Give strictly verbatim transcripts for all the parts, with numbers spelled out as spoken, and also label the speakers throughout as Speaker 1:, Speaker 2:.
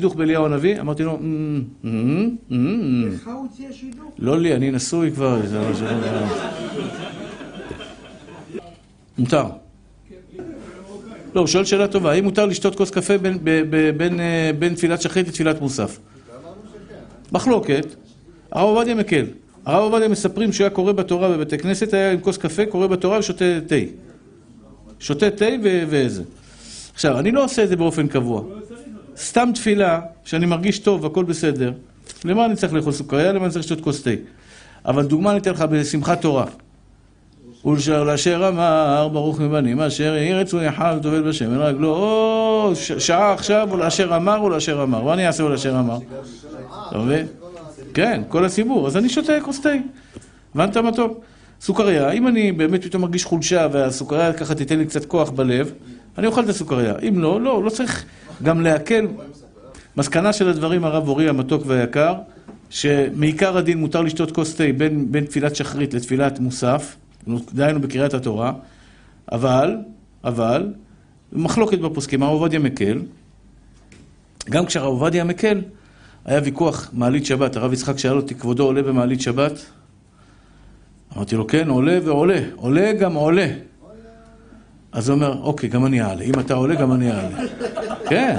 Speaker 1: שידוך באליהו הנביא? אמרתי לו,
Speaker 2: לך הוא הציע שידוך?
Speaker 1: לא לי, אני נשוי כבר. מותר. לא, הוא שואל שאלה טובה, האם מותר לשתות כוס קפה בין תפילת שחרית לתפילת מוסף? מחלוקת. הרב עובדיה מקל. הרב עובדיה מספרים שהוא היה קורא בתורה בבית הכנסת, היה עם כוס קפה, קורא בתורה ושותה תה. שותה תה ואיזה. עכשיו, אני לא עושה את זה באופן קבוע. סתם תפילה, שאני מרגיש טוב והכל בסדר, למה אני צריך לאכול סוכריה? למה אני צריך לשתות כוס תה? אבל דוגמה אני אתן לך בשמחת תורה. ולאשר אמר, ברוך מבנים, אשר ירץ ויחל וטובל בשם, רגלו, או, שעה עכשיו, ולאשר אמר, ולאשר אמר. מה אני אעשה ולאשר אמר? אתה מבין? כן, כל הציבור. אז אני שותה כוס תה. הבנת מה טוב? סוכריה, אם אני באמת פתאום מרגיש חולשה, והסוכריה ככה תיתן לי קצת כוח בלב, אני אוכל את הסוכריה. אם לא, לא, לא צריך גם להקל. מסקנה של הדברים, הרב אורי המתוק והיקר, שמעיקר הדין מותר לשתות כוס תה בין, בין תפילת שחרית לתפילת מוסף, דיינו בקריאת התורה, אבל, אבל, מחלוקת בפוסקים, הרב עובדיה מקל, גם כשהרב עובדיה מקל, היה ויכוח מעלית שבת, הרב יצחק שאל אותי, כבודו עולה במעלית שבת? אמרתי לו, כן, עולה ועולה, עולה גם עולה. אז הוא אומר, אוקיי, גם אני אעלה, אם אתה עולה, גם אני אעלה. כן.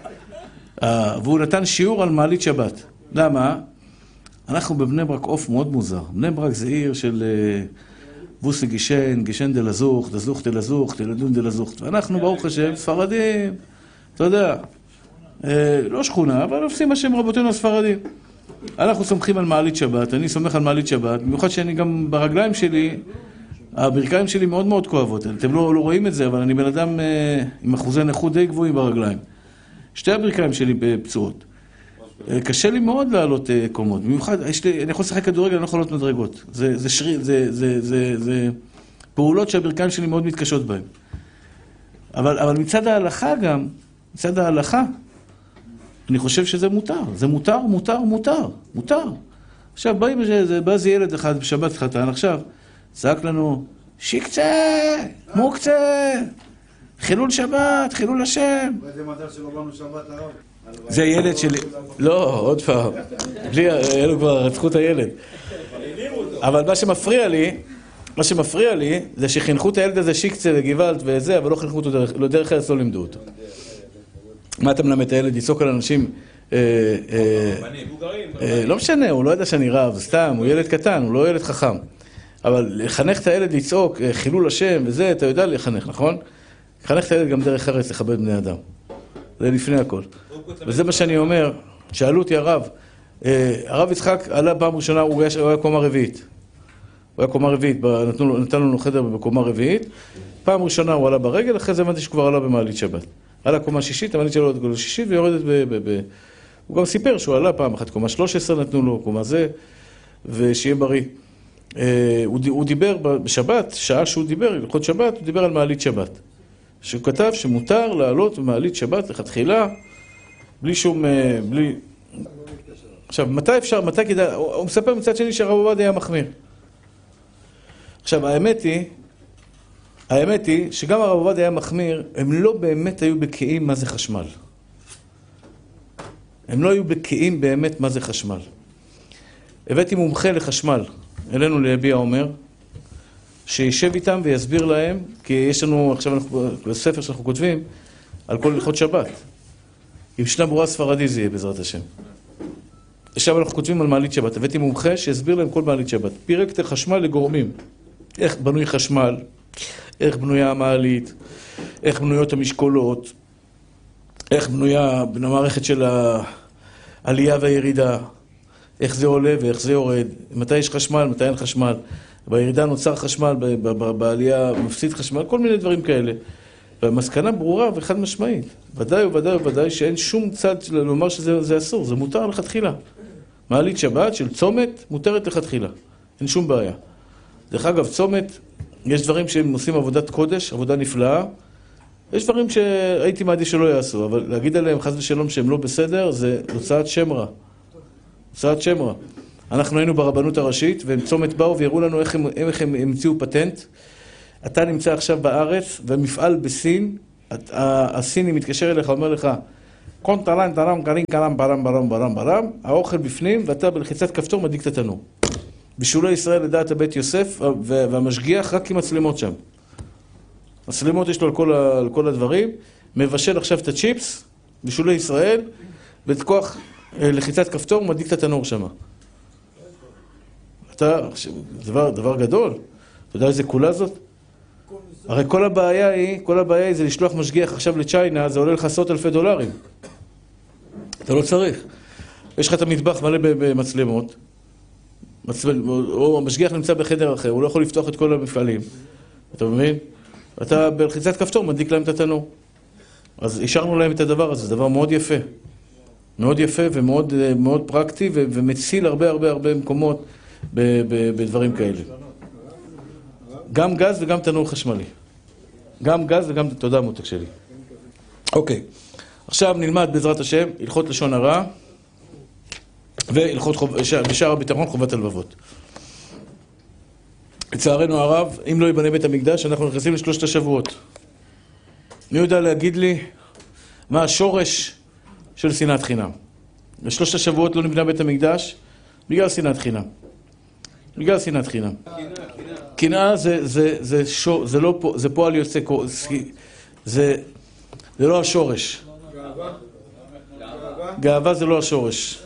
Speaker 1: והוא נתן שיעור על מעלית שבת. למה? אנחנו בבני ברק עוף מאוד מוזר. בני ברק זה עיר של בוסי גישן, גישן דלזוכט, דזוכט דלזוכט, דלדון דלזוכט. ואנחנו, ברוך השם, ספרדים, אתה יודע, לא שכונה, אבל עושים השם רבותינו הספרדים. אנחנו סומכים על מעלית שבת, אני סומך על מעלית שבת, במיוחד שאני גם ברגליים שלי, הברכיים שלי מאוד מאוד כואבות. אתם לא, לא רואים את זה, אבל אני בן אדם אה, עם אחוזי נכות די גבוהים ברגליים. שתי הברכיים שלי בפצועות. אה, קשה לי מאוד לעלות אה, קומות. במיוחד, יש לי, אני יכול לשחק כדורגל, אני לא יכול לעלות מדרגות. זה, זה, שרי, זה, זה, זה, זה פעולות שהברכיים שלי מאוד מתקשות בהן. אבל, אבל מצד ההלכה גם, מצד ההלכה, אני חושב שזה מותר. זה מותר, מותר, מותר, מותר. עכשיו, באים, בא איזה ילד אחד בשבת חתן, עכשיו, צעק לנו, שיקצה, מוקצה, חילול שבת, חילול השם.
Speaker 2: זה מזל שלא באנו שבת הרב.
Speaker 1: זה ילד שלי, לא, עוד פעם, בלי, אלו כבר רצחו את הילד. אבל מה שמפריע לי, מה שמפריע לי, זה שחינכו את הילד הזה שיקצה וגבלת וזה, אבל לא חינכו אותו דרך, לא דרך ארץ לא לימדו אותו. מה אתה מלמד את הילד, לצעוק על אנשים, לא משנה, הוא לא יודע שאני רב, סתם, הוא ילד קטן, הוא לא ילד חכם. אבל לחנך את הילד לצעוק, חילול השם וזה, אתה יודע לחנך, נכון? לחנך את הילד גם דרך ארץ לכבד בני אדם. זה לפני הכל. וזה מה שאני אומר, שאלו אותי הרב, הרב יצחק עלה פעם ראשונה, הוא היה קומה רביעית. הוא היה קומה רביעית, נתן לנו חדר בקומה רביעית. פעם ראשונה הוא עלה ברגל, אחרי זה הבנתי שכבר עלה במעלית שבת. עלה קומה שישית, המעלית שלו עולה קומה שישית ויורדת ב... הוא גם סיפר שהוא עלה פעם אחת, קומה שלוש עשרה נתנו לו, קומה זה, ושיהיה בריא. הוא דיבר בשבת, שעה שהוא דיבר, הלכות שבת, הוא דיבר על מעלית שבת. שהוא כתב שמותר לעלות במעלית שבת לכתחילה, בלי שום... בלי... עכשיו, מתי אפשר, מתי כדאי... הוא מספר מצד שני שהרב עובדיה היה מחמיר. עכשיו, האמת היא, האמת היא שגם הרב עובדיה היה מחמיר, הם לא באמת היו בקיאים מה זה חשמל. הם לא היו בקיאים באמת מה זה חשמל. הבאתי מומחה לחשמל, אלינו ליביע אומר, שישב איתם ויסביר להם, כי יש לנו, עכשיו אנחנו, בספר שאנחנו כותבים, על כל הלכות שבת. עם שנה ברורה ספרדי זה יהיה בעזרת השם. עכשיו אנחנו כותבים על מעלית שבת. הבאתי מומחה שיסביר להם כל מעלית שבת. פירק את החשמל לגורמים. איך בנוי חשמל, איך בנויה המעלית, איך בנויות המשקולות, איך בנויה המערכת של העלייה והירידה, איך זה עולה ואיך זה יורד, מתי יש חשמל, מתי אין חשמל, בירידה נוצר חשמל, בעלייה מפסיד חשמל, כל מיני דברים כאלה. והמסקנה ברורה וחד משמעית. ודאי וודאי וודאי שאין שום צד לומר שזה אסור, זה מותר לכתחילה. מעלית שבת של צומת מותרת לכתחילה, אין שום בעיה. דרך אגב, צומת, יש דברים שהם עושים עבודת קודש, עבודה נפלאה, יש דברים שהייתי מעדיף שלא יעשו, אבל להגיד עליהם חס ושלום שהם לא בסדר, זה הוצאת שם רע. הוצאת שם רע. אנחנו היינו ברבנות הראשית, והם צומת באו ויראו לנו איך הם, איך הם המציאו פטנט. אתה נמצא עכשיו בארץ, ומפעל בסין, הסיני מתקשר אליך, אומר לך, קון טלן, טלם, קרין, קלם, ברם, ברם, ברם, ברם, האוכל בפנים, ואתה בלחיצת כפתור מדליק את התנור. בישולי ישראל לדעת הבית יוסף, והמשגיח רק עם מצלמות שם. מצלמות יש לו על כל, על כל הדברים, מבשל עכשיו את הצ'יפס, בישולי ישראל, בכוח לחיצת כפתור, מדליק את התנור שם. אתה, דבר, דבר גדול. אתה יודע איזה כולה זאת? הרי כל הבעיה היא, כל הבעיה היא זה לשלוח משגיח עכשיו לצ'יינה, זה עולה לך עשרות אלפי דולרים. אתה לא צריך. יש לך את המטבח מלא במצלמות, מצל... או המשגיח נמצא בחדר אחר, הוא לא יכול לפתוח את כל המפעלים. אתה מבין? אתה בלחיצת כפתור מדליק להם את התנור. אז השארנו להם את הדבר הזה, זה דבר מאוד יפה. מאוד יפה ומאוד מאוד פרקטי ו... ומציל הרבה הרבה הרבה מקומות ב... ב... בדברים כאלה. גם גז וגם תנור חשמלי. גם גז וגם... תודה מותק שלי. אוקיי. עכשיו נלמד בעזרת השם הלכות לשון הרע והלכות חוב... בשער הביטחון חובת הלבבות. לצערנו הרב, אם לא ייבנה בית המקדש, אנחנו נכנסים לשלושת השבועות. מי יודע להגיד לי מה השורש של שנאת חינם? בשלושת השבועות לא נבנה בית המקדש בגלל שנאת חינם. בגלל שנאת חינם. קנאה זה, זה, זה, שור, זה, לא, זה פועל יוצא, זה, זה לא השורש. גאווה? גאווה זה לא השורש.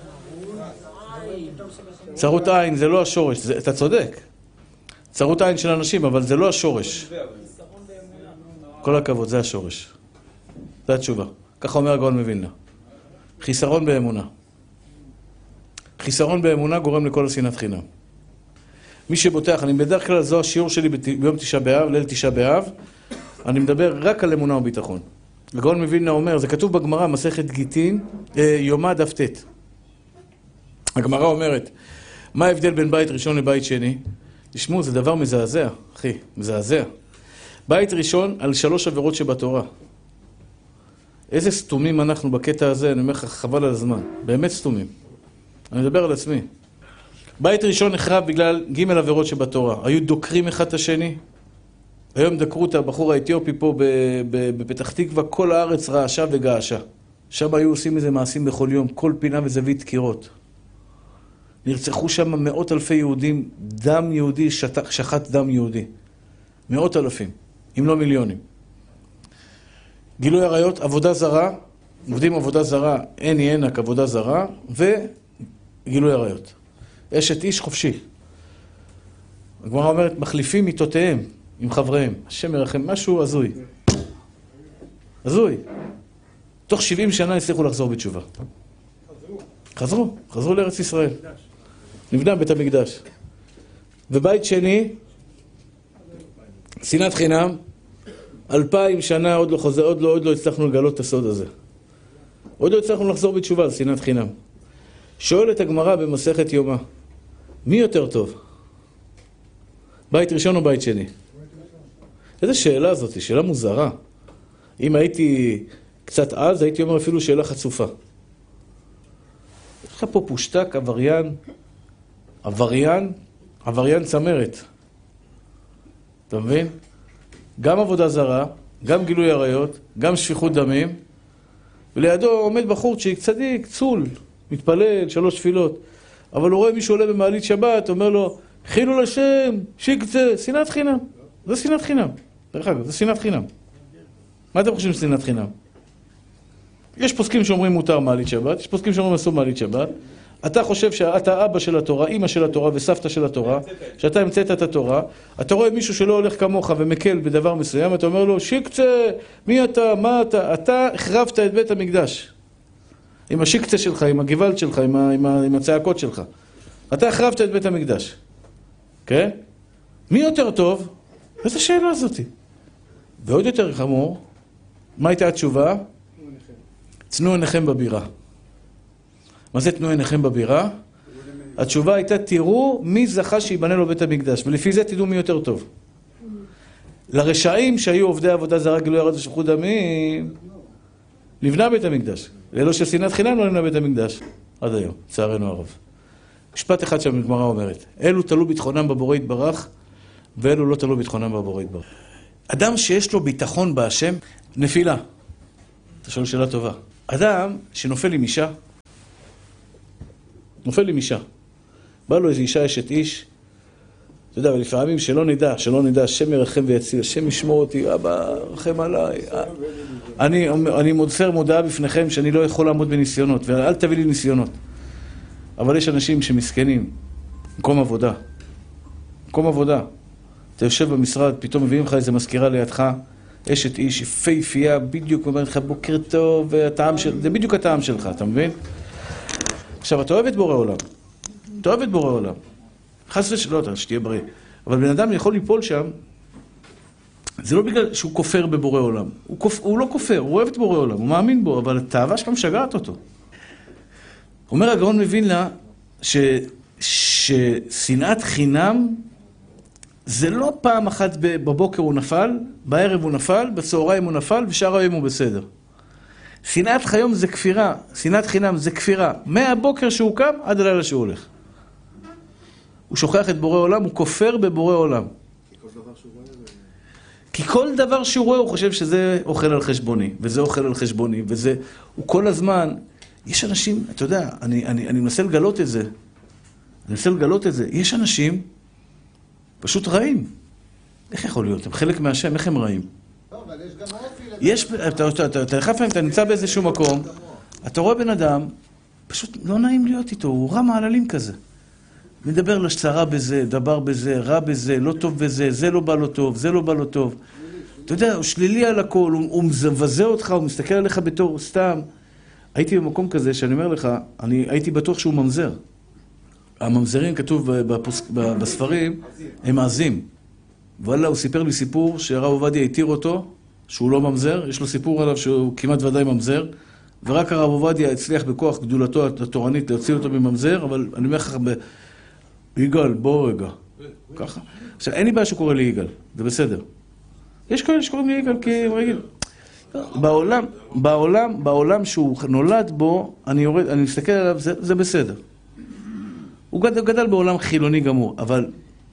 Speaker 1: צרות עין זה לא השורש, זה, אתה צודק. צרות עין של אנשים, אבל זה לא השורש. כל הכבוד, זה השורש. זה התשובה. ככה אומר הגאון מווילנה. חיסרון באמונה. חיסרון באמונה גורם לכל השנאת חינם. מי שבוטח, אני בדרך כלל, זו השיעור שלי ביום תשעה באב, ליל תשעה באב, אני מדבר רק על אמונה וביטחון. הגאון מווילנה אומר, זה כתוב בגמרא, מסכת גיטין, יומא דף ט'. הגמרא אומרת, מה ההבדל בין בית ראשון לבית שני? תשמעו, זה דבר מזעזע, אחי, מזעזע. בית ראשון על שלוש עבירות שבתורה. איזה סתומים אנחנו בקטע הזה, אני אומר לך, חבל על הזמן. באמת סתומים. אני מדבר על עצמי. בית ראשון נחרב בגלל ג' עבירות שבתורה. היו דוקרים אחד את השני. היום דקרו את הבחור האתיופי פה בפתח תקווה, כל הארץ רעשה וגעשה. שם היו עושים איזה מעשים בכל יום, כל פינה וזווית דקירות. נרצחו שם מאות אלפי יהודים, דם יהודי שטח, שחט דם יהודי. מאות אלפים, אם לא מיליונים. גילוי עריות, עבודה זרה, עובדים עבודה זרה, אין ינק עבודה זרה, וגילוי עריות. אשת איש חופשי. הגמרא אומרת, מחליפים מיטותיהם עם חבריהם. השם ירחם, משהו הזוי. הזוי. תוך שבעים שנה הצליחו לחזור בתשובה. חזרו, חזרו לארץ ישראל. נבנה בית המקדש. ובית שני, שנאת חינם, אלפיים שנה עוד לא חוזר, עוד לא, עוד לא הצלחנו לגלות את הסוד הזה. עוד לא הצלחנו לחזור בתשובה על שנאת חינם. שואלת הגמרא במסכת יומא, מי יותר טוב? בית ראשון או בית שני? איזו שאלה זאת, שאלה מוזרה. אם הייתי קצת אז, הייתי אומר אפילו שאלה חצופה. יש לך פה פושטק, עבריין, עבריין, עבריין צמרת. אתה מבין? גם עבודה זרה, גם גילוי עריות, גם שפיכות דמים, ולידו עומד בחורצ'יק, צדיק, צול, מתפלל, שלוש תפילות. אבל הוא רואה מישהו עולה במעלית שבת, אומר לו, חילו לשם, שיקצה, שנאת חינם. זה שנאת חינם. דרך אגב, זה שנאת חינם. מה אתם חושבים שנאת חינם? יש פוסקים שאומרים מותר מעלית שבת, יש פוסקים שאומרים אסור מעלית שבת. אתה חושב שאתה אבא של התורה, אמא של התורה וסבתא של התורה, שאתה המצאת את התורה, אתה רואה מישהו שלא הולך כמוך ומקל בדבר מסוים, אתה אומר לו, שיקצה, מי אתה, מה אתה? אתה החרבת את בית המקדש. עם השיקצה שלך, עם הגוואלד שלך, עם, ה, עם, ה, עם הצעקות שלך. אתה החרבת את בית המקדש. כן? מי יותר טוב? איזו שאלה הזאת. ועוד יותר חמור, מה הייתה התשובה? תנו עיניכם בבירה. מה זה תנו עיניכם בבירה? התשובה הייתה, תראו מי זכה שיבנה לו בית המקדש, ולפי זה תדעו מי יותר טוב. לרשעים שהיו עובדי עבודה זרה, גילוי עריות ושפיכות דמים, לבנה בית המקדש. לאלו של שנאת חינם לא לבנה בית המקדש. עד היום, צערנו הרב. משפט אחד שהגמרא אומרת, אלו תלו ביטחונם בבורא יתברך, ואלו לא תלו ביטחונם בבורא יתברך. אדם שיש לו ביטחון בהשם, נפילה. אתה שואל שאלה טובה. אדם שנופל עם אישה, נופל עם אישה, בא לו איזו אישה אשת איש, אתה יודע, ולפעמים שלא נדע, שלא נדע, השם ירחם ויציל, השם ישמור אותי, אבא, רחם עליי. אני, אני מוסר מודעה בפניכם שאני לא יכול לעמוד בניסיונות, ואל תביא לי ניסיונות. אבל יש אנשים שמסכנים, מקום עבודה, מקום עבודה. אתה יושב במשרד, פתאום מביאים לך איזה מזכירה לידך, אשת איש, יפהפייה, בדיוק אומרת לך בוקר טוב, והטעם של... זה בדיוק הטעם שלך, אתה מבין? עכשיו, אתה אוהב את בורא עולם. אתה אוהב את בורא עולם. חס ושלא, אתה שתהיה בריא. אבל בן אדם יכול ליפול שם, זה לא בגלל שהוא כופר בבורא עולם. הוא, כופ... הוא לא כופר, הוא אוהב את בורא עולם, הוא מאמין בו, אבל התאווה שלך משגעת אותו. אומר הגאון מווילנה ש... ששנאת חינם זה לא פעם אחת בבוקר הוא נפל, בערב הוא נפל, בצהריים הוא נפל, ושאר היום הוא בסדר. שנאת חיום זה כפירה, שנאת חינם זה כפירה. מהבוקר שהוא קם עד הלילה שהוא הולך. הוא שוכח את בורא עולם, הוא כופר בבורא עולם. כי כל דבר שהוא רואה הוא חושב שזה אוכל על חשבוני, וזה אוכל על חשבוני, וזה... הוא כל הזמן... יש אנשים, אתה יודע, אני, אני, אני מנסה לגלות את זה. אני מנסה לגלות את זה. יש אנשים פשוט רעים. איך יכול להיות? הם חלק מהשם, איך הם רעים?
Speaker 2: לא, אבל יש גם אופי...
Speaker 1: יש, אתה, אתה, אתה, אתה, אתה, אתה נמצא באיזשהו מקום, אתה רואה בן אדם, פשוט לא נעים להיות איתו, הוא רע מעללים כזה. מדבר לשצרה בזה, דבר בזה, רע בזה, לא טוב בזה, זה לא בא לו טוב, זה לא בא לו טוב. אתה יודע, הוא שלילי על הכל, הוא, הוא מבזה אותך, הוא מסתכל עליך בתור סתם. הייתי במקום כזה שאני אומר לך, אני הייתי בטוח שהוא ממזר. הממזרים כתוב בפוס, בספרים, הם מעזים. וואלה, הוא סיפר לי סיפור שהרב עובדיה התיר אותו, שהוא לא ממזר, יש לו סיפור עליו שהוא כמעט ודאי ממזר, ורק הרב עובדיה הצליח בכוח גדולתו התורנית להוציא אותו מממזר, אבל אני אומר לך, יגאל, בוא רגע, ככה. עכשיו, אין לי בעיה שקורא לי יגאל, זה בסדר. יש כאלה שקוראים לי יגאל כי הם רגיל. בעולם, בעולם, בעולם שהוא נולד בו, אני יורד, אני מסתכל עליו, זה, זה בסדר. הוא גדל, גדל בעולם חילוני גמור, אבל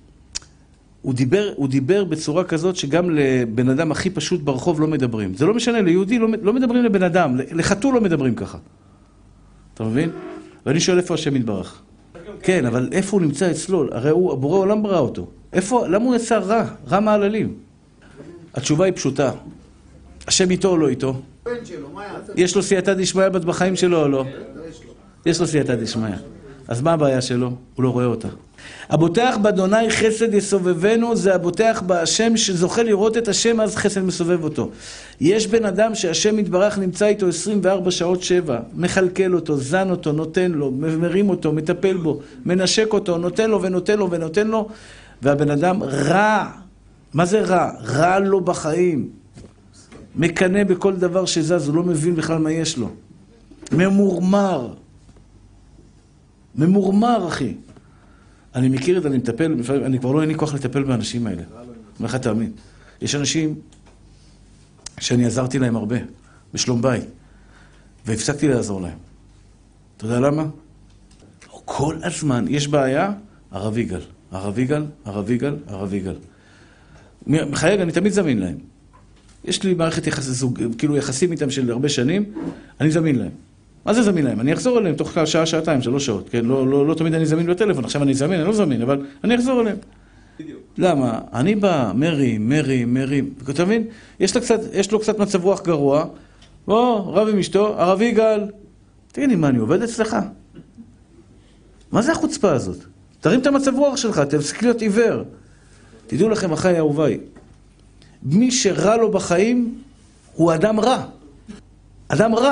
Speaker 1: הוא דיבר, הוא דיבר בצורה כזאת שגם לבן אדם הכי פשוט ברחוב לא מדברים. זה לא משנה, ליהודי לא, לא מדברים לבן אדם, לחתול לא מדברים ככה. אתה מבין? ואני שואל איפה השם יתברך. כן, אבל איפה הוא נמצא אצלו? הרי הוא, הבורא עולם ברא אותו. איפה, למה הוא יצא רע? רע מעללים. התשובה היא פשוטה. השם איתו או לא איתו? יש לו סייעתא דשמיא בחיים שלו או לא? יש לו סייעתא דשמיא. אז מה הבעיה שלו? הוא לא רואה אותה. הבוטח באדוני חסד יסובבנו, זה הבוטח בהשם שזוכה לראות את השם, אז חסד מסובב אותו. יש בן אדם שהשם יתברך נמצא איתו עשרים וארבע שעות שבע, מחלקל אותו, זן אותו, נותן לו, מרים אותו, מטפל בו, מנשק אותו, נותן לו ונותן לו ונותן לו, והבן אדם רע. מה זה רע? רע לו בחיים. מקנה בכל דבר שזז, הוא לא מבין בכלל מה יש לו. ממורמר. ממורמר, אחי. אני מכיר את זה, אני מטפל, אני כבר לא אין לי כוח לטפל באנשים האלה. מה לך תאמין? יש אנשים שאני עזרתי להם הרבה, בשלום בית, והפסקתי לעזור להם. אתה יודע למה? כל הזמן יש בעיה, הרב יגאל, הרב יגאל, הרב יגאל, הרב יגאל. מחייג, אני תמיד זמין להם. יש לי מערכת יחסי, כאילו יחסים איתם של הרבה שנים, אני זמין להם. מה זה זמין להם? אני אחזור אליהם תוך שעה, שעתיים, שלוש שעות, כן? לא, לא, לא תמיד אני זמין בטלפון, עכשיו אני זמין, אני לא זמין, אבל אני אחזור אליהם. בדיוק. למה? אני בא, מרי, מרי, מרי, אתה מבין? יש לו קצת, יש לו קצת מצב רוח גרוע, בוא, רב עם אשתו, הרב יגאל, תגיד לי, מה, אני עובד אצלך? מה זה החוצפה הזאת? תרים את המצב רוח שלך, תפסיק להיות עיוור. תדעו לכם, אחי אהוביי, מי שרע לו בחיים הוא אדם רע. אדם רע.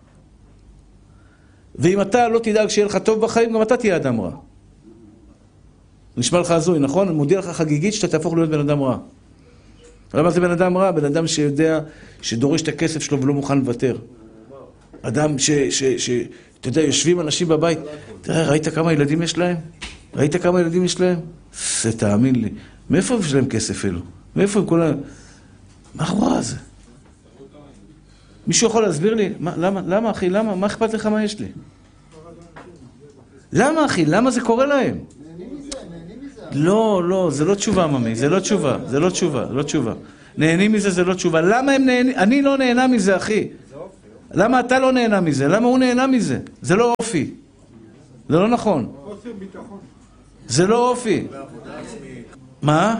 Speaker 1: ואם אתה לא תדאג שיהיה לך טוב בחיים, גם אתה תהיה אדם רע. נשמע לך הזוי, נכון? אני מודיע לך חגיגית שאתה תהפוך להיות בן אדם רע. למה זה בן אדם רע? בן אדם שיודע, שדורש את הכסף שלו ולא מוכן לוותר. אדם ש... ש, ש אתה יודע, יושבים אנשים בבית, תראה, ראית כמה ילדים יש להם? ראית כמה ילדים יש להם? זה תאמין לי. מאיפה יש להם כסף אלו? מאיפה הם כל ה... מה הרוע הזה? מישהו יכול להסביר לי? מה, למה, למה אחי? למה? מה אכפת לך מה יש לי? למה אחי? למה זה קורה להם?
Speaker 2: נהנים מזה, נהנים מזה.
Speaker 1: לא, לא, זה לא תשובה ממי, זה לא תשובה, זה לא תשובה, לא תשובה. נהנים מזה זה לא תשובה. למה הם נהנים? אני לא נהנה מזה אחי. למה אתה לא נהנה מזה? למה הוא נהנה מזה? זה לא אופי. זה לא נכון. זה לא אופי. מה?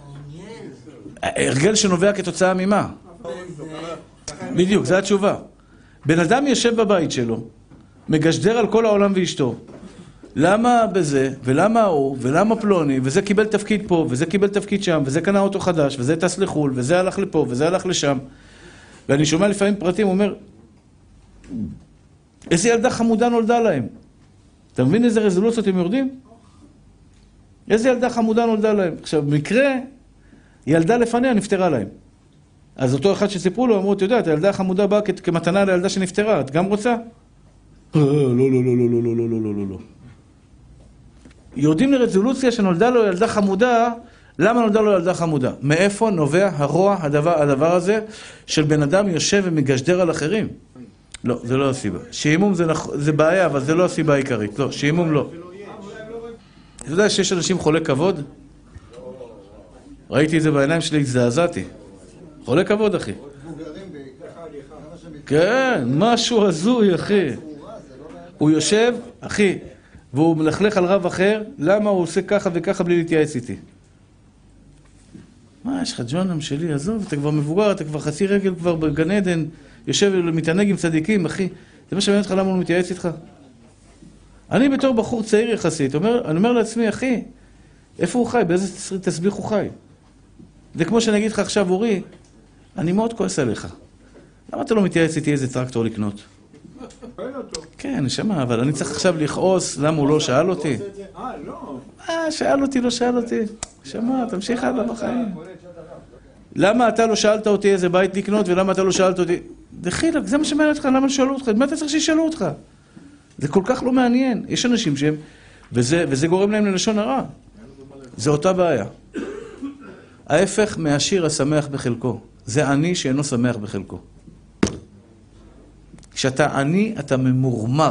Speaker 1: הרגל שנובע כתוצאה ממה? בדיוק, זו התשובה. בן אדם יושב בבית שלו, מגשדר על כל העולם ואשתו. למה בזה, ולמה הוא, ולמה פלוני, וזה קיבל תפקיד פה, וזה קיבל תפקיד שם, וזה קנה אוטו חדש, וזה טס לחול, וזה הלך לפה, וזה הלך לשם. ואני שומע לפעמים פרטים, הוא אומר, איזה ילדה חמודה נולדה להם. אתה מבין איזה רזולוציות הם יורדים? איזה ילדה חמודה נולדה להם. עכשיו, במקרה, ילדה לפניה נפטרה להם. אז אותו אחד שסיפרו לו, אמרו, אתה יודע, הילדה החמודה באה כמתנה לילדה שנפטרה, את גם רוצה? לא, לא, לא, לא, לא, לא, לא, לא, לא, לא. יורדים לרזולוציה שנולדה לו ילדה חמודה. למה נולדה לו ילדה חמודה? מאיפה נובע הרוע, הדבר, הדבר הזה, של בן אדם יושב ומגשדר על אחרים? לא, זה לא הסיבה. שעימום זה, זה בעיה, אבל זה לא הסיבה העיקרית. לא, שעימום לא. אתה יודע שיש אנשים חולי כבוד? ראיתי את זה בעיניים שלי, הזדעזעתי. חולי כבוד, אחי. כן, משהו הזוי, אחי. הוא יושב, אחי, והוא מלכלך על רב אחר, למה הוא עושה ככה וככה בלי להתייעץ איתי? מה, יש לך ג'ונם שלי, עזוב, אתה כבר מבוגר, אתה כבר חצי רגל כבר בגן עדן, יושב ומתענג עם צדיקים, אחי. זה מה שמעניין אותך למה הוא מתייעץ איתך? אני בתור בחור צעיר יחסית, אומר, אני אומר לעצמי, אחי, איפה הוא חי? באיזה תסביך הוא חי? זה כמו שאני אגיד לך עכשיו, אורי, אני מאוד כועס עליך. למה אתה לא מתייעץ איתי איזה טרקטור לקנות? כן, נשמע, אבל אני צריך עכשיו לכעוס, למה הוא לא שאל אותי?
Speaker 3: אה, לא.
Speaker 1: אה, שאל אותי, לא שאל אותי. נשמע, תמשיך הלאה בחיים. למה אתה לא שאלת אותי איזה בית לקנות, ולמה אתה לא שאלת אותי? דחילק, זה מה שמעניין אותך, למה שאלו אותך? מה אתה צריך שישאלו אותך? זה כל כך לא מעניין. יש אנשים שהם, וזה, וזה גורם להם ללשון הרע. זה אותה בעיה. ההפך מהשיר השמח בחלקו. זה אני שאינו שמח בחלקו. כשאתה עני, אתה ממורמר.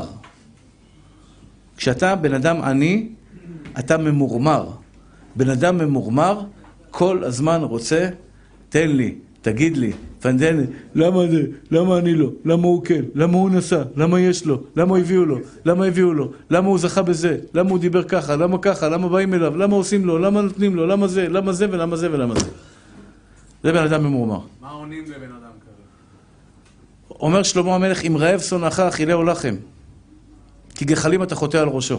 Speaker 1: כשאתה בן אדם עני, אתה ממורמר. בן אדם ממורמר, כל הזמן רוצה, תן לי, תגיד לי, פנדן לי, למה זה? למה אני לא? למה הוא כן? למה הוא נסע? למה יש לו? למה הביאו לו? למה הביאו לו? למה הוא זכה בזה? למה הוא דיבר ככה? למה ככה? למה באים אליו? למה עושים לו? למה נותנים לו? למה זה? למה זה ולמה זה ולמה זה? זה בן אדם ממורמר.
Speaker 3: מה עונים לבן אדם כזה?
Speaker 1: אומר שלמה המלך, אם רעב שונאך אכילהו לחם, כי גחלים אתה חוטא על ראשו.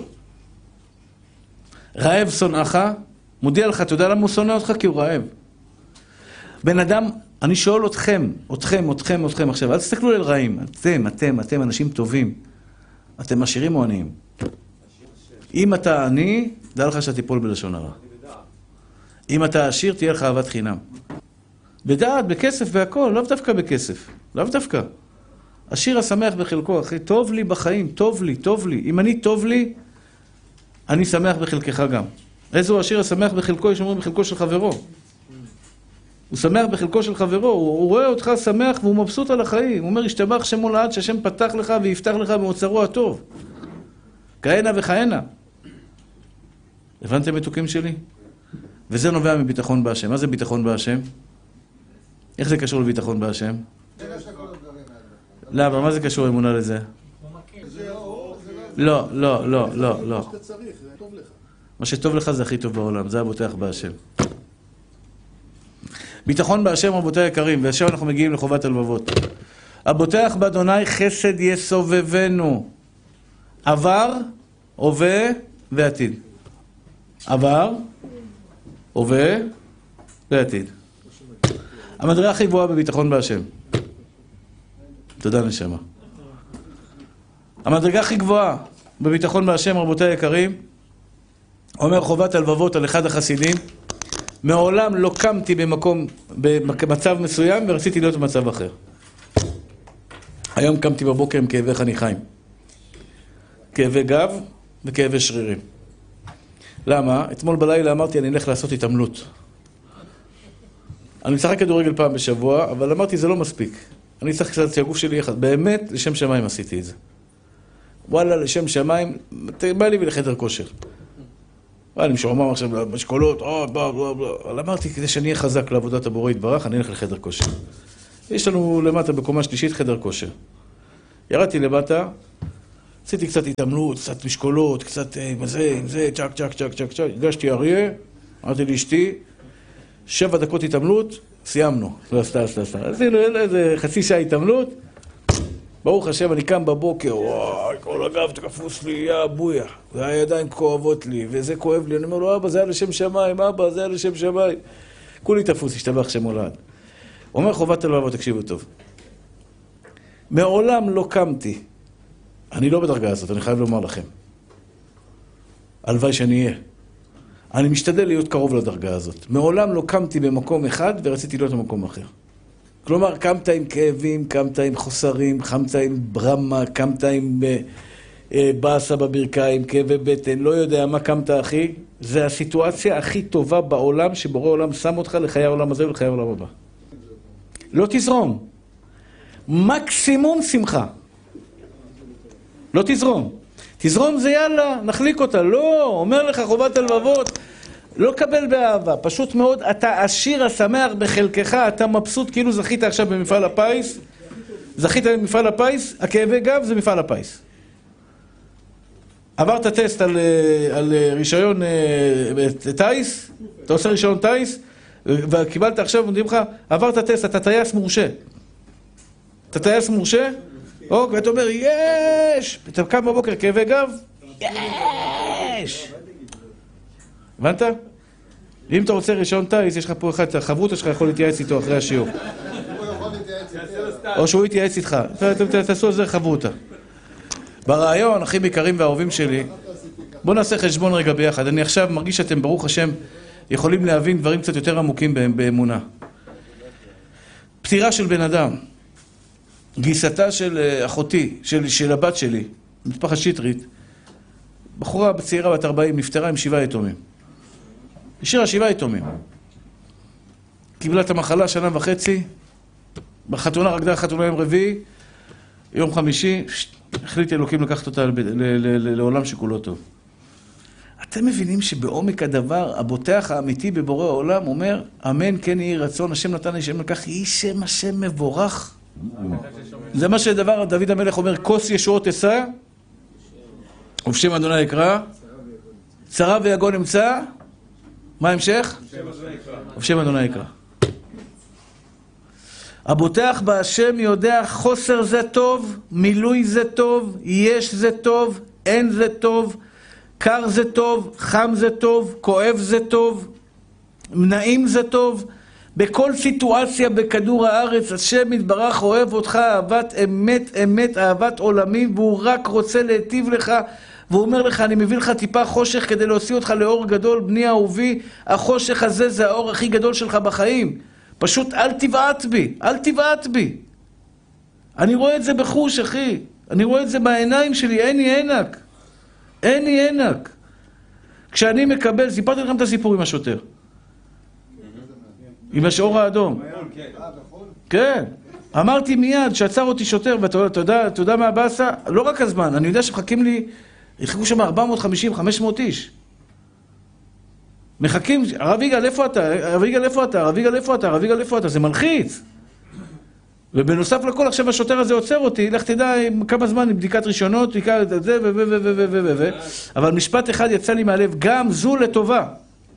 Speaker 1: רעב שונאך, מודיע לך, אתה יודע למה הוא שונא אותך? כי הוא רעב. בן אדם, אני שואל אתכם, אתכם, אתכם, אתכם, עכשיו, אל תסתכלו על רעים. אתם, אתם, אתם אנשים טובים. אתם עשירים או עניים? אם אתה עני, דע לך שאתה תיפול בלשון הרע. אם אתה עשיר, תהיה לך אהבת חינם. בדעת, בכסף והכל, לאו דווקא בכסף. לאו דווקא. עשיר השמח בחלקו, אחי, טוב לי בחיים, טוב לי, טוב לי. אם אני טוב לי, אני שמח בחלקך גם. איזו עשיר השמח בחלקו, יש אומרים בחלקו של חברו. הוא שמח בחלקו של חברו, הוא, הוא רואה אותך שמח והוא מבסוט על החיים. הוא אומר, ישתבח שמו לעד שהשם פתח לך ויפתח לך במוצרו הטוב. כהנה וכהנה. הבנתם מתוקים שלי? וזה נובע מביטחון בהשם. מה זה ביטחון בהשם? איך זה קשור לביטחון בהשם? לא, אבל מה זה קשור אמונה לזה? לא, לא, לא, לא, לא. מה שטוב לך זה הכי טוב בעולם, זה הבוטח בהשם. ביטחון בהשם, רבותי היקרים, ועכשיו אנחנו מגיעים לחובת הלבבות. הבוטח באדוני חסד יסובבנו. עבר, הווה ועתיד. עבר, הווה ועתיד. המדרגה הכי גבוהה בביטחון בהשם. תודה נשמה. המדרגה הכי גבוהה בביטחון בהשם, רבותי היקרים, אומר חובת הלבבות על אחד החסידים, מעולם לא קמתי במקום, במצב מסוים ורציתי להיות במצב אחר. היום קמתי בבוקר עם כאבי חניכיים. כאבי גב וכאבי שרירים. למה? אתמול בלילה אמרתי אני אלך לעשות התעמלות. אני משחק כדורגל פעם בשבוע, אבל אמרתי זה לא מספיק. אני צריך קצת שהגוף שלי יחד. באמת, לשם שמיים עשיתי את זה. וואלה, לשם שמיים, בא לי ולחדר כושר. אני משועמם עכשיו במשקולות, אבל אמרתי, כדי שאני אהיה חזק לעבודת הבורא יתברך, אני אלך לחדר כושר. יש לנו למטה בקומה שלישית חדר כושר. ירדתי למטה, עשיתי קצת התעמלות, קצת משקולות, קצת עם זה, עם זה, צ'ק, צ'ק, צ'ק, צ'ק, צ'ק, הגשתי אריה, אמרתי לאשתי, שבע דקות התעמלות, סיימנו. לא, סתם, סתם, סתם. עשינו איזה חצי שעה התעמלות, ברוך השם, אני קם בבוקר, וואי, כל הגב תקפוס לי, יא בויה, והידיים כואבות לי, וזה כואב לי, אני אומר לו, אבא, זה היה לשם שמיים, אבא, זה היה לשם שמיים. כולי תפוס, השתבח שם הולד. אומר חובת הלבבות, תקשיבו טוב. מעולם לא קמתי, אני לא בדרגה הזאת, אני חייב לומר לכם. הלוואי שאני אהיה. אני משתדל להיות קרוב לדרגה הזאת. מעולם לא קמתי במקום אחד ורציתי להיות במקום אחר. כלומר, קמת עם כאבים, קמת עם חוסרים, קמת עם ברמה, קמת עם אה, אה, באסה בברכיים, כאבי בטן, לא יודע מה קמת אחי. זה הסיטואציה הכי טובה בעולם שבורא עולם שם אותך לחיי העולם הזה ולחיי העולם הבא. לא תזרום. מקסימום שמחה. לא תזרום. תזרום זה יאללה, נחליק אותה. לא, אומר לך חובת הלבבות, לא קבל באהבה. פשוט מאוד, אתה עשיר השמח בחלקך, אתה מבסוט כאילו זכית עכשיו במפעל הפיס. זכית במפעל הפיס, הכאבי גב זה מפעל הפיס. עברת טסט על, על רישיון טייס, אתה עושה רישיון טייס, וקיבלת עכשיו, אומרים לך, עברת טסט, אתה טייס מורשה. אתה טייס מורשה? או, ואתה אומר, יש! אתה קם בבוקר כאבי גב? יש! הבנת? אם אתה רוצה רישיון טייס, יש לך פה אחד, החברות שלך יכול להתייעץ איתו אחרי השיעור. או שהוא יתייעץ איתך. תעשו על זה חברותה. ברעיון, אחים יקרים והאהובים שלי, בואו נעשה חשבון רגע ביחד. אני עכשיו מרגיש שאתם, ברוך השם, יכולים להבין דברים קצת יותר עמוקים באמונה. פטירה של בן אדם, גיסתה של אחותי, של, של הבת שלי, משפחת שטרית, בחורה בצעירה בת ארבעים, נפטרה עם שבעה יתומים. השאירה שבעה יתומים. קיבלה את המחלה שנה וחצי, בחתונה, רקדה חתונה יום רביעי, יום חמישי, החליט אלוקים לקחת אותה לעולם שכולו טוב. אתם מבינים שבעומק הדבר, הבוטח האמיתי בבורא העולם אומר, אמן כן יהי רצון, השם נתן לי שם לקח, יהי שם השם מבורך. זה מה שדבר דוד המלך אומר, כוס ישועות אשא, ובשם אדוני יקרא, צרה ויגון אמצא, מה המשך? ובשם אדוני יקרא. הבוטח בהשם יודע חוסר זה טוב, מילוי זה טוב, יש זה טוב, אין זה טוב, קר זה טוב, חם זה טוב, כואב זה טוב, נעים זה טוב. בכל סיטואציה בכדור הארץ, השם יתברך אוהב אותך אהבת אמת, אמת, אהבת עולמים, והוא רק רוצה להיטיב לך, והוא אומר לך, אני מביא לך טיפה חושך כדי להוציא אותך לאור גדול, בני אהובי, החושך הזה זה האור הכי גדול שלך בחיים. פשוט אל תבעט בי, אל תבעט בי. אני רואה את זה בחוש, אחי. אני רואה את זה בעיניים שלי, אין לי ענק. אין לי ענק. כשאני מקבל, סיפרתי לכם את הסיפור עם השוטר. עם השאור האדום. כן. אמרתי מיד שעצר אותי שוטר, ואתה יודע, אתה יודע מה הבאסה? לא רק הזמן, אני יודע שמחכים לי, יחכו שם ארבע מאות וחמישים חמש מאות איש. מחכים, הרב יגאל, איפה אתה? הרב יגאל, איפה אתה? הרב יגאל, איפה אתה? הרב יגאל, איפה אתה? זה מלחיץ. ובנוסף לכל, עכשיו השוטר הזה עוצר אותי, לך תדע כמה זמן עם בדיקת ראשונות, בדיקה את זה, ו... ו... ו... ו... ו... ו... ו... אבל משפט אחד יצא לי מהלב, גם זו לטובה.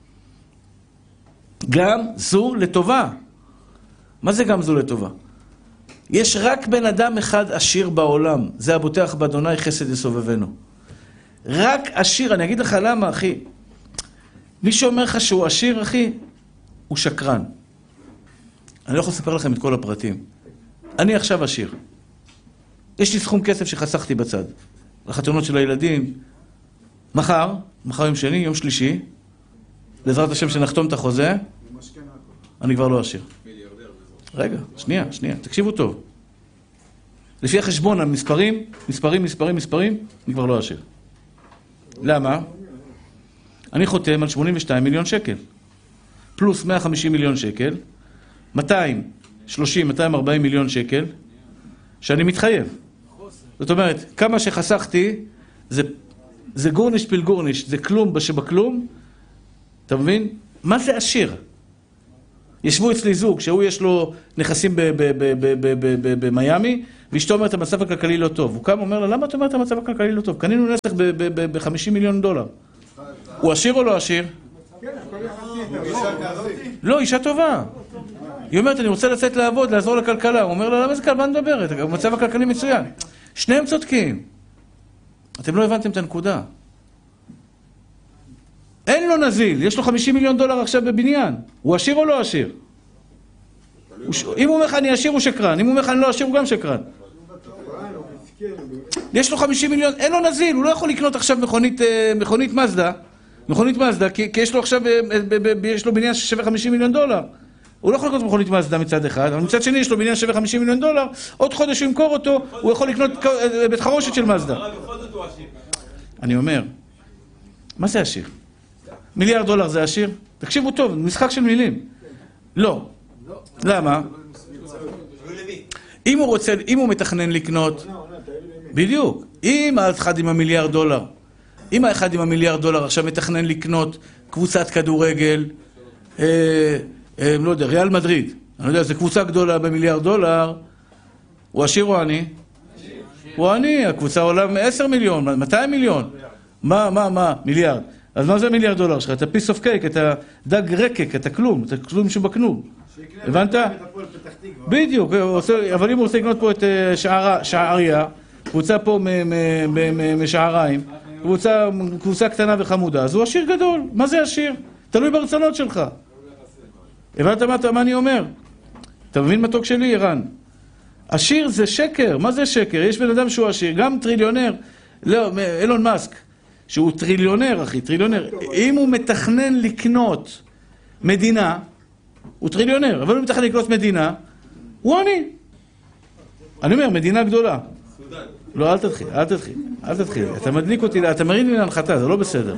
Speaker 1: גם זו לטובה. מה זה גם זו לטובה? יש רק בן אדם אחד עשיר בעולם, זה הבוטח באדוני חסד יסובבנו. רק עשיר, אני אגיד לך למה, אחי. מי שאומר לך שהוא עשיר, אחי, הוא שקרן. אני לא יכול לספר לכם את כל הפרטים. אני עכשיו עשיר. יש לי סכום כסף שחסכתי בצד. לחתונות של הילדים. מחר, מחר יום שני, יום שלישי, בעזרת השם שנחתום את החוזה, אני כבר לא עשיר. רגע, שנייה, שנייה, תקשיבו טוב. לפי החשבון, המספרים, מספרים, מספרים, מספרים, אני כבר לא עשיר. למה? אני חותם על שמונים ושתיים מיליון שקל. פלוס מאה וחמישים מיליון שקל, מאתיים שלושים, מאתיים וארבעים מיליון שקל, שאני מתחייב. זאת אומרת, כמה שחסכתי, זה, זה גורניש פיל גורניש, זה כלום שבכלום, אתה מבין? מה זה עשיר? ישבו אצלי זוג, שהוא יש לו נכסים במיימי, ואשתו אומרת, המצב הכלכלי לא טוב. הוא קם, אומר לה, למה את אומרת, המצב הכלכלי לא טוב? קנינו נסך ב-חמישים מיליון דולר. הוא עשיר או לא עשיר? לא, אישה טובה. היא אומרת, אני רוצה לצאת לעבוד, לעזור לכלכלה. הוא אומר לה, למה זה כלבה מדברת? המצב הכלכלי מצוין. שניהם צודקים. אתם לא הבנתם את הנקודה. אין לו נזיל, יש לו חמישים מיליון דולר עכשיו בבניין. הוא עשיר או לא עשיר? אם הוא אומר לך אני עשיר הוא שקרן, אם הוא אומר לך אני לא עשיר הוא גם שקרן. יש לו חמישים מיליון, אין לו נזיל, הוא לא יכול לקנות עכשיו מכונית, מכונית מזדה, מכונית מזדה, כי, כי יש לו עכשיו, יש לו בניין ששווה חמישים מיליון דולר. הוא לא יכול לקנות מכונית מזדה מצד אחד, אבל מצד שני יש לו בניין שווה חמישים מיליון דולר, עוד חודש הוא ימכור אותו, הוא יכול לקנות בית חרושת של מזדה. אני אומר, מה זה עשיר? מיליארד דולר זה עשיר? תקשיבו טוב, משחק של מילים. לא. למה? אם הוא רוצה, אם הוא מתכנן לקנות, בדיוק, אם האחד עם המיליארד דולר, אם האחד עם המיליארד דולר עכשיו מתכנן לקנות קבוצת כדורגל, אה, אה, לא יודע, ריאל מדריד, אני לא יודע, זו קבוצה גדולה במיליארד דולר, הוא עשיר או עני? הוא עני, הקבוצה עולה עשרה מיליון, מאתיים מיליון. מה, מה, מה? מיליארד. אז מה זה מיליארד דולר שלך? אתה פיס אוף קייק, אתה דג רקק, אתה כלום, אתה כלום שבקנום. הבנת? בדיוק, אבל אם הוא רוצה לקנות פה את שעריה, קבוצה פה משעריים, קבוצה קטנה וחמודה, אז הוא עשיר גדול. מה זה עשיר? תלוי ברצונות שלך. הבנת מה אני אומר? אתה מבין מתוק שלי, ערן? עשיר זה שקר. מה זה שקר? יש בן אדם שהוא עשיר, גם טריליונר, לא, אילון מאסק, שהוא טריליונר, אחי, טריליונר. אם הוא מתכנן לקנות מדינה, הוא טריליונר, אבל הוא מתכנן לקנות מדינה, הוא עני. אני אומר, מדינה גדולה. לא, אל תתחיל, אל תתחיל, אל תתחיל. אתה מדליק אותי, אתה מרים לי להנחתה, זה לא בסדר.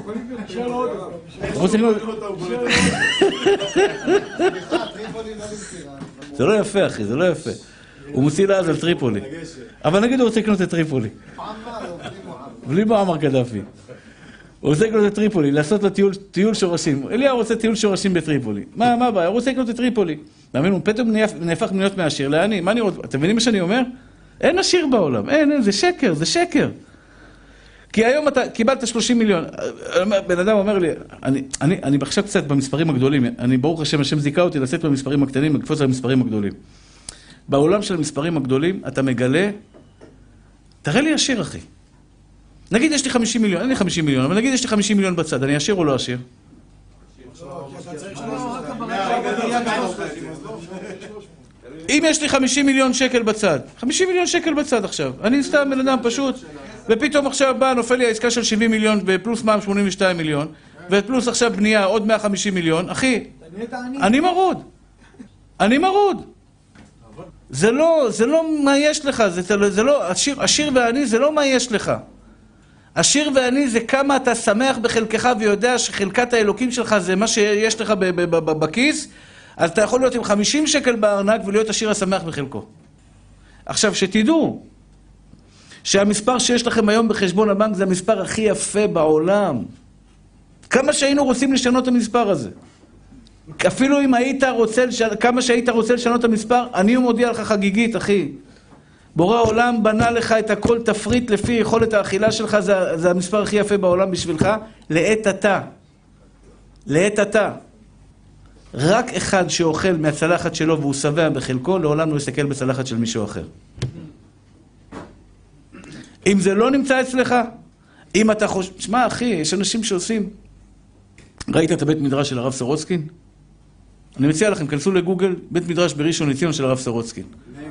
Speaker 1: זה לא יפה, אחי, זה לא יפה. הוא מוציא לעז על טריפולי. אבל נגיד הוא רוצה לקנות את טריפולי. בלי מועמר קדאפי. הוא רוצה לקנות את טריפולי, לעשות לו טיול, טיול שורשים. אליהו רוצה טיול שורשים בטריפולי. מה, מה הבעיה? הוא רוצה לקנות את טריפולי. מאמין, הוא פתאום נהפך מניות מהעשיר לעני. מה אני רוצה? אתם מבינים מה שאני אומר? אין עשיר בעולם. אין, אין, זה שקר, זה שקר. כי היום אתה קיבלת שלושים מיליון. בן אדם אומר לי, אני, אני, אני עכשיו קצת במספרים הגדולים. אני ברוך השם, השם זיכה אותי לצאת במספרים הקטנים, לקפוץ על המספרים הגדולים. בעולם של המספרים הגדולים, אתה מגלה, תראה לי עשיר, אחי. נגיד יש לי חמישים מיליון, אין לי חמישים מיליון, אבל נגיד יש לי חמישים מיליון בצד, אני עשיר או לא עשיר? אם יש לי חמישים מיליון שקל בצד, חמישים מיליון שקל בצד עכשיו, אני סתם בן אדם פשוט, ופתאום עכשיו בא, נופל לי העסקה של שבעים מיליון ופלוס מע"מ שמונים ושניים מיליון, ופלוס עכשיו בנייה עוד מאה וחמישים מיליון, אחי, אני מרוד, אני מרוד. זה לא, זה לא מה יש לך, זה, זה לא, עשיר, עשיר ועני זה לא מה יש לך. עשיר ועני זה כמה אתה שמח בחלקך ויודע שחלקת האלוקים שלך זה מה שיש לך בכיס, אז אתה יכול להיות עם חמישים שקל בארנק ולהיות עשיר השמח בחלקו. עכשיו, שתדעו שהמספר שיש לכם היום בחשבון הבנק זה המספר הכי יפה בעולם. כמה שהיינו רוצים לשנות את המספר הזה. אפילו אם היית רוצה, כמה שהיית רוצה לשנות את המספר, אני מודיע לך חגיגית, אחי. בורא העולם בנה לך את הכל תפריט לפי יכולת האכילה שלך, זה, זה המספר הכי יפה בעולם בשבילך, לעת עתה. לעת עתה. רק אחד שאוכל מהצלחת שלו והוא שבע בחלקו, לעולם לא יסתכל בצלחת של מישהו אחר. אם זה לא נמצא אצלך, אם אתה חושב... שמע, אחי, יש אנשים שעושים... ראית את הבית מדרש של הרב סורוצקין? אני מציע לכם, כנסו לגוגל, בית מדרש בראשון לציון של הרב סורוצקין.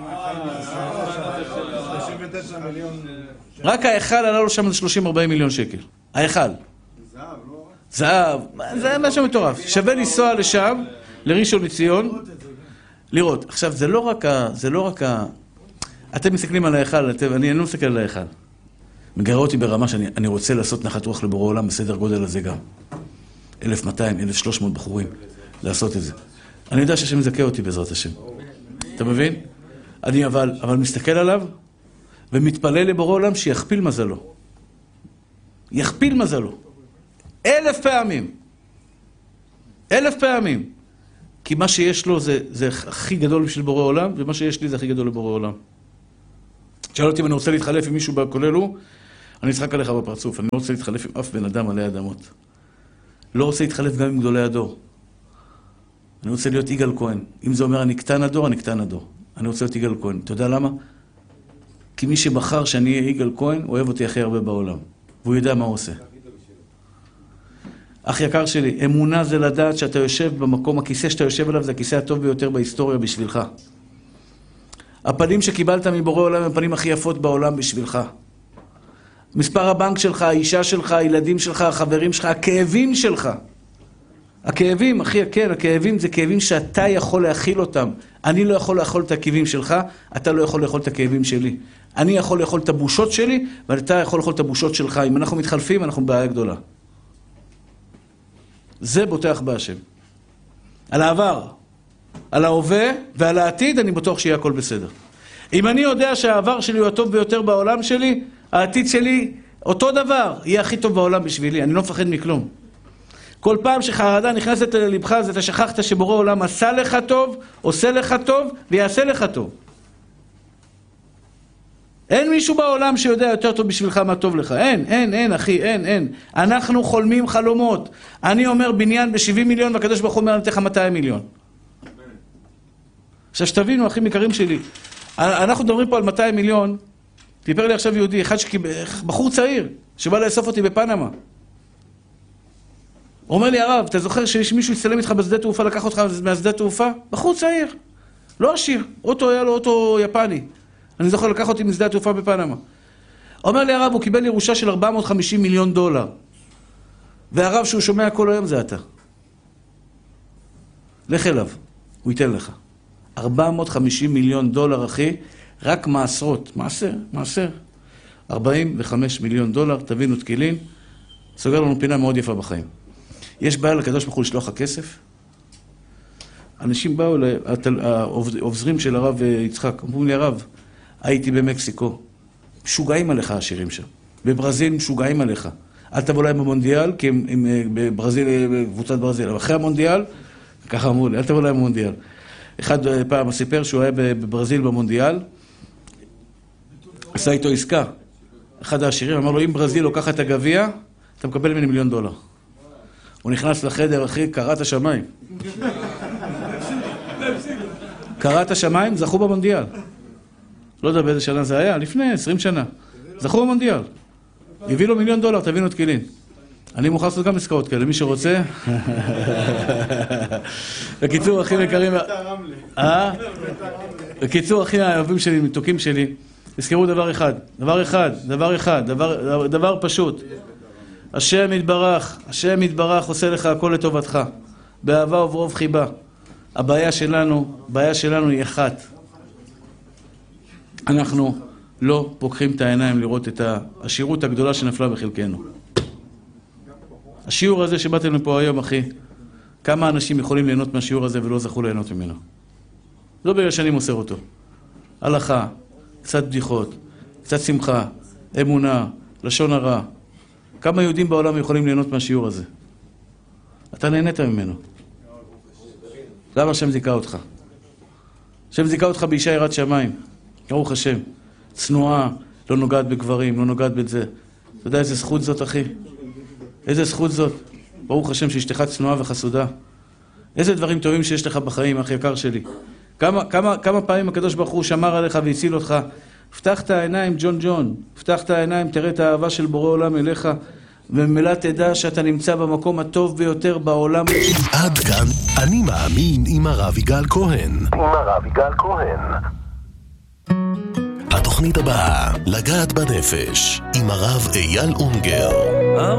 Speaker 1: רק ההיכל עלה לו שם שלושים ארבעים מיליון שקל. ההיכל. זהב, לא? זהב. זה משהו מטורף. שווה לנסוע לשם, לראשון לציון, לראות. עכשיו, זה לא רק ה... זה לא רק ה... אתם מסתכלים על ההיכל, אתם, אני לא מסתכל על ההיכל. מגרה אותי ברמה שאני רוצה לעשות נחת רוח לבורא עולם בסדר גודל הזה גם. אלף מאתיים, אלף ושלוש מאות בחורים לעשות את זה. אני יודע שהשם יזכה אותי בעזרת השם. אתה מבין? אני אבל, אבל מסתכל עליו ומתפלל לבורא עולם שיכפיל מזלו. יכפיל מזלו. אלף פעמים. אלף פעמים. כי מה שיש לו זה, זה הכי גדול בשביל בורא עולם, ומה שיש לי זה הכי גדול לבורא עולם. שאל אותי אם אני רוצה להתחלף עם מישהו בכולל הוא, אני אצחק עליך בפרצוף, אני לא רוצה להתחלף עם אף בן אדם עלי אדמות. לא רוצה להתחלף גם עם גדולי הדור. אני רוצה להיות יגאל כהן. אם זה אומר אני קטן הדור, אני קטן הדור. אני רוצה להיות יגאל כהן. אתה יודע למה? כי מי שבחר שאני אהיה יגאל כהן, אוהב אותי הכי הרבה בעולם. והוא יודע מה הוא עושה. אח יקר שלי, אמונה זה לדעת שאתה יושב במקום, הכיסא שאתה יושב עליו זה הכיסא הטוב ביותר בהיסטוריה בשבילך. הפנים שקיבלת מבורא עולם הם הפנים הכי יפות בעולם בשבילך. מספר הבנק שלך, האישה שלך, הילדים שלך, החברים שלך, הכאבים שלך. הכאבים, אחי, כן, הכאבים זה כאבים שאתה יכול להכיל אותם. אני לא יכול לאכול את הכאבים שלך, אתה לא יכול לאכול את הכאבים שלי. אני יכול לאכול את הבושות שלי, ואתה יכול לאכול את הבושות שלך. אם אנחנו מתחלפים, אנחנו בעיה גדולה. זה בוטח בהשם. על העבר, על ההווה ועל העתיד, אני בטוח שיהיה הכל בסדר. אם אני יודע שהעבר שלי הוא הטוב ביותר בעולם שלי, העתיד שלי אותו דבר, יהיה הכי טוב בעולם בשבילי. אני לא מפחד מכלום. כל פעם שחרדה נכנסת ללבך, אז אתה שכחת שבורא עולם עשה לך טוב, עושה לך טוב ויעשה לך טוב. אין מישהו בעולם שיודע יותר טוב בשבילך מה טוב לך. אין, אין, אין, אחי, אין, אין. אנחנו חולמים חלומות. אני אומר בניין ב-שבעים מיליון, והקדוש ברוך הוא אומר, אני אתן לך מאתיים מיליון. עכשיו שתבינו, אחים יקרים שלי, אנחנו מדברים פה על מאתיים מיליון, טיפר לי עכשיו יהודי, אחד שקיב... בחור צעיר, שבא לאסוף אותי בפנמה. הוא אומר לי, הרב, אתה זוכר שיש מישהו יצטלם איתך בשדה תעופה, לקח אותך מהשדה תעופה? בחור צעיר, לא עשיר, אוטו היה לו אוטו יפני. אני זוכר לקח אותי משדה התעופה בפנמה. אומר לי הרב, הוא קיבל ירושה של ארבע מאות וחמישים מיליון דולר. והרב שהוא שומע כל היום זה אתה. לך אליו, הוא ייתן לך. ארבע מאות וחמישים מיליון דולר, אחי, רק מעשרות, מעשר, מעשר. ארבעים וחמישה מיליון דולר, תבינו תקילין, סוגר לנו פינה מאוד יפה בחיים. יש בעיה לקדוש ברוך הוא לשלוח הכסף? אנשים באו, העוזרים של הרב יצחק, אמרו לי, הרב, הייתי במקסיקו, משוגעים עליך השירים שם. בברזיל משוגעים עליך. אל תבוא להם במונדיאל, כי הם, הם בברזיל, בקבוצת ברזיל. אבל אחרי המונדיאל, ככה אמרו לי, אל תבוא להם במונדיאל. אחד פעם סיפר שהוא היה בברזיל במונדיאל, עשה איתו עסקה. אחד העשירים אמר לו, אם ברזיל לוקח את הגביע, אתה מקבל ממני מיליון דולר. הוא נכנס לחדר, אחי, קרא את השמיים. קרא את השמיים, זכו במונדיאל. לא יודע באיזה שנה זה היה, לפני עשרים שנה. זכו במונדיאל. הביא לו מיליון דולר, תבינו את קילין. אני מוכן לעשות גם עסקאות כאלה, מי שרוצה. בקיצור, אחים יקרים... אה? בקיצור, אחים האהובים שלי, מתוקים שלי, תזכרו דבר אחד, דבר אחד, דבר אחד, דבר, דבר פשוט. השם יתברך, השם יתברך עושה לך הכל לטובתך. באהבה וברוב חיבה. הבעיה שלנו, הבעיה שלנו היא אחת. אנחנו לא פוקחים את העיניים לראות את השירות הגדולה שנפלה בחלקנו. השיעור הזה שבאתם לפה היום, אחי, כמה אנשים יכולים ליהנות מהשיעור הזה ולא זכו ליהנות ממנו? לא בגלל שאני מוסר אותו. הלכה, קצת בדיחות, קצת שמחה, אמונה, לשון הרע. כמה יהודים בעולם יכולים ליהנות מהשיעור הזה? אתה נהנית ממנו. למה השם זיכה אותך? השם זיכה אותך באישה יראת שמיים. ברוך השם. צנועה, לא נוגעת בגברים, לא נוגעת בזה. אתה יודע איזה זכות זאת, אחי? איזה זכות זאת? ברוך השם שאשתך צנועה וחסודה. איזה דברים טובים שיש לך בחיים, אח יקר שלי. כמה, כמה, כמה פעמים הקדוש ברוך הוא שמר עליך והציל אותך. פתח את העיניים, ג'ון ג'ון. פתח את העיניים, תראה את האהבה של בורא עולם אליך. וממילא תדע שאתה נמצא במקום הטוב ביותר בעולם.
Speaker 4: עד כאן, אני מאמין עם הרב יגאל כהן. עם הרב יגאל כהן. התוכנית הבאה, לגעת בנפש, עם הרב אייל אונגר.